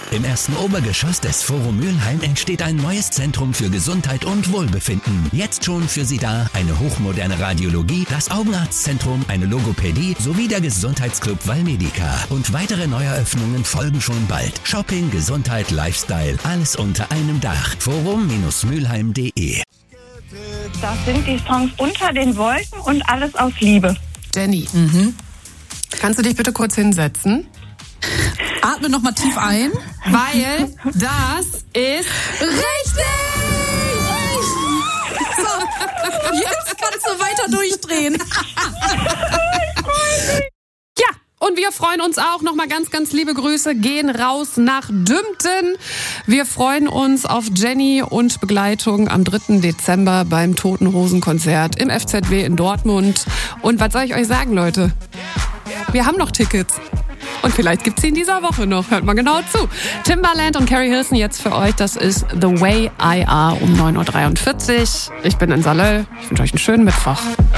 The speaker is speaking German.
Im ersten Obergeschoss des Forum Mülheim entsteht ein neues Zentrum für Gesundheit und Wohlbefinden. Jetzt schon für Sie da eine hochmoderne Radiologie, das Augenarztzentrum, eine Logopädie sowie der Gesundheitsclub Valmedica. Und weitere Neueröffnungen folgen schon bald. Shopping, Gesundheit, Lifestyle, alles unter einem Dach. Forum-mülheim.de. Das sind die Songs Unter den Wolken und Alles aus Liebe. Jenny, kannst du dich bitte kurz hinsetzen? Atme noch mal tief ein. Weil das ist richtig! So, jetzt kannst du weiter durchdrehen. Ja, und wir freuen uns auch. Nochmal ganz, ganz liebe Grüße gehen raus nach Dümpten. Wir freuen uns auf Jenny und Begleitung am 3. Dezember beim Toten Hosen Konzert im FZW in Dortmund. Und was soll ich euch sagen, Leute? Wir haben noch Tickets. Und vielleicht gibt's sie in dieser Woche noch. Hört mal genau zu. Timbaland und Carrie Hilson jetzt für euch. Das ist The Way I Are um 9.43 Uhr. Ich bin in Salö. Ich wünsche euch einen schönen Mittwoch.